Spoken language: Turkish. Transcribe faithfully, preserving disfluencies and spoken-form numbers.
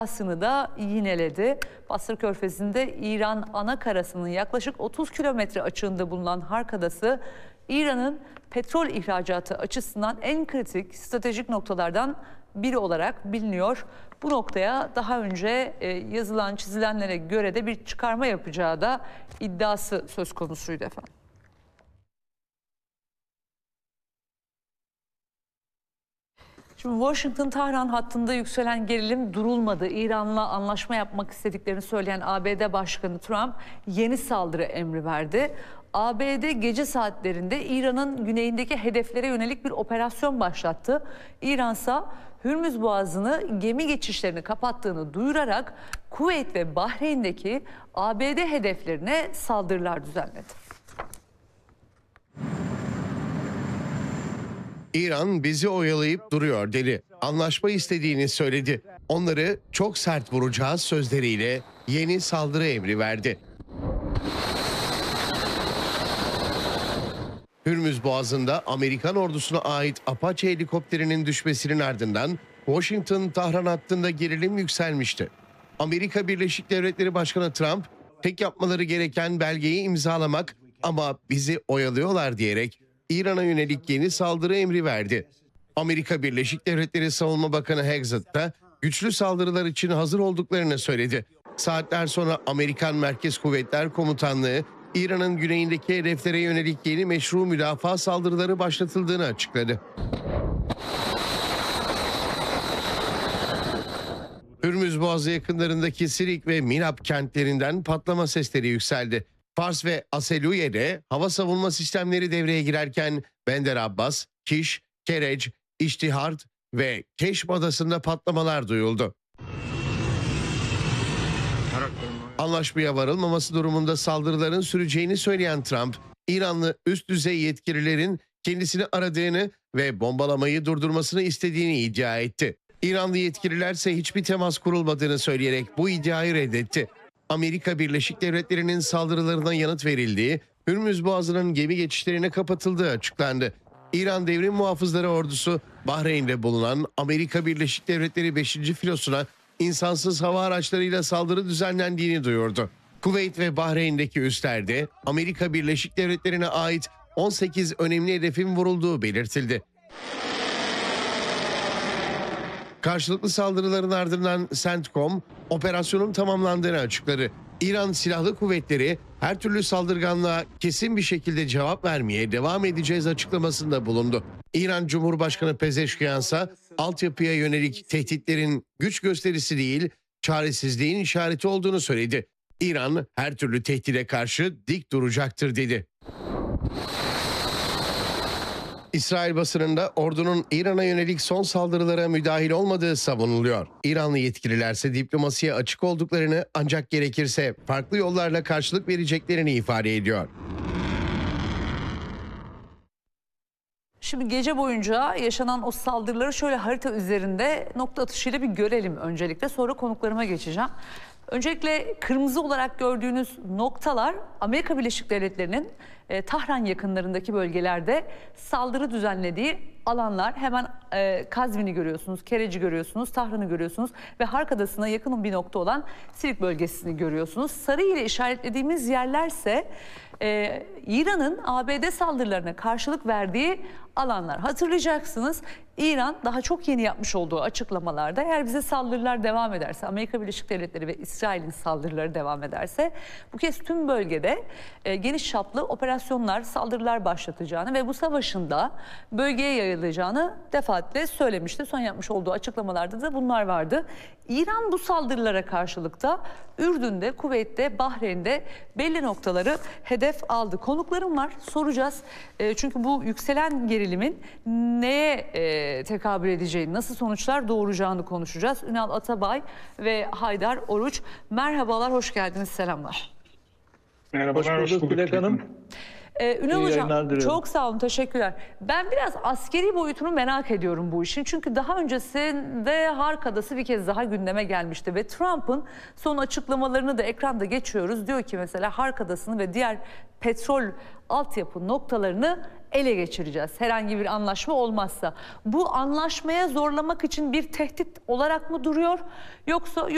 iddiasını da yineledi. Basra Körfezi'nde İran ana karasının yaklaşık otuz kilometre açığında bulunan Hark Adası, İran'ın petrol ihracatı açısından en kritik stratejik noktalardan biri olarak biliniyor. Bu noktaya daha önce yazılan çizilenlere göre de bir çıkarma yapacağı da iddiası söz konusuydu efendim. Şimdi Washington-Tahran hattında yükselen gerilim durulmadı. İran'la anlaşma yapmak istediklerini söyleyen A B D Başkanı Trump yeni saldırı emri verdi. A B D gece saatlerinde İran'ın güneyindeki hedeflere yönelik bir operasyon başlattı. İran ise Hürmüz Boğazı'nı gemi geçişlerini kapattığını duyurarak Kuveyt ve Bahreyn'deki A B D hedeflerine saldırılar düzenledi. İran bizi oyalayıp duruyor dedi. Anlaşma istediğini söyledi. Onları çok sert vuracağız sözleriyle yeni saldırı emri verdi. Hürmüz Boğazı'nda Amerikan ordusuna ait Apache helikopterinin düşmesinin ardından Washington-Tahran hattında gerilim yükselmişti. Amerika Birleşik Devletleri Başkanı Trump, tek yapmaları gereken belgeyi imzalamak ama bizi oyalıyorlar diyerek İran'a yönelik yeni saldırı emri verdi. Amerika Birleşik Devletleri Savunma Bakanı Hegseth da güçlü saldırılar için hazır olduklarını söyledi. Saatler sonra Amerikan Merkez Kuvvetler Komutanlığı, İran'ın güneyindeki hedeflere yönelik yeni meşru müdafaa saldırıları başlatıldığını açıkladı. Hürmüz Boğazı yakınlarındaki Sirik ve Minab kentlerinden patlama sesleri yükseldi. Fars ve Aseluyye'de hava savunma sistemleri devreye girerken Bender Abbas, Kiş, Kerec, İştihart ve Keşm adasında patlamalar duyuldu. Anlaşmaya varılmaması durumunda saldırıların süreceğini söyleyen Trump, İranlı üst düzey yetkililerin kendisini aradığını ve bombalamayı durdurmasını istediğini iddia etti. İranlı yetkililer ise hiçbir temas kurulmadığını söyleyerek bu iddiayı reddetti. Amerika Birleşik Devletleri'nin saldırılarına yanıt verildiği, Hürmüz Boğazı'nın gemi geçişlerine kapatıldığı açıklandı. İran Devrim Muhafızları Ordusu, Bahreyn'de bulunan Amerika Birleşik Devletleri beşinci filosuna insansız hava araçlarıyla saldırı düzenlendiğini duyurdu. Kuveyt ve Bahreyn'deki üslerde Amerika Birleşik Devletleri'ne ait on sekiz önemli hedefin vurulduğu belirtildi. Karşılıklı saldırıların ardından CENTCOM operasyonun tamamlandığını açıkladı. İran Silahlı Kuvvetleri her türlü saldırganlığa kesin bir şekilde cevap vermeye devam edeceğiz açıklamasında bulundu. İran Cumhurbaşkanı Pezeşkiyan ise altyapıya yönelik tehditlerin güç gösterisi değil, çaresizliğin işareti olduğunu söyledi. İran her türlü tehdide karşı dik duracaktır dedi. İsrail basınında ordunun İran'a yönelik son saldırılara müdahil olmadığı savunuluyor. İranlı yetkililer ise diplomasiye açık olduklarını ancak gerekirse farklı yollarla karşılık vereceklerini ifade ediyor. Şimdi gece boyunca yaşanan o saldırıları şöyle harita üzerinde nokta atışıyla bir görelim öncelikle. Sonra konuklarıma geçeceğim. Öncelikle kırmızı olarak gördüğünüz noktalar Amerika Birleşik Devletleri'nin e, Tahran yakınlarındaki bölgelerde saldırı düzenlediği alanlar. Hemen e, Kazvin'i görüyorsunuz, Kerec'i görüyorsunuz, Tahran'ı görüyorsunuz ve Hark Adası'na yakın bir nokta olan Sirik bölgesini görüyorsunuz. Sarı ile işaretlediğimiz yerlerse e, İran'ın A B D saldırılarına karşılık verdiği alanlar. Hatırlayacaksınız, İran daha çok yeni yapmış olduğu açıklamalarda eğer bize saldırılar devam ederse, Amerika Birleşik Devletleri ve İsrail'in saldırıları devam ederse bu kez tüm bölgede e, geniş çaplı operasyonlar, saldırılar başlatacağını ve bu savaşın da bölgeye yayılacağını defaatle söylemişti. Son yapmış olduğu açıklamalarda da bunlar vardı. İran bu saldırılara karşılık da Ürdün'de, Kuveyt'te, Bahreyn'de belli noktaları hedef aldı. Konuklarım var, soracağız. E, çünkü bu yükselen gerilimin neye e, tekabül edeceğini, nasıl sonuçlar doğuracağını konuşacağız. Ünal Atabay ve Haydar Oruç. Merhabalar, hoş geldiniz, selamlar. Merhabalar, hoş bulduk Dilek Hanım. Ee, Ünal Hocam, çok sağ olun, teşekkürler. Ben biraz askeri boyutunu merak ediyorum bu işin. Çünkü daha öncesinde Hark Adası bir kez daha gündeme gelmişti. Ve Trump'ın son açıklamalarını da ekranda geçiyoruz. Diyor ki mesela Hark Adası'nı ve diğer petrol altyapı noktalarını ele geçireceğiz. Herhangi bir anlaşma olmazsa. Bu anlaşmaya zorlamak için bir tehdit olarak mı duruyor? Yoksa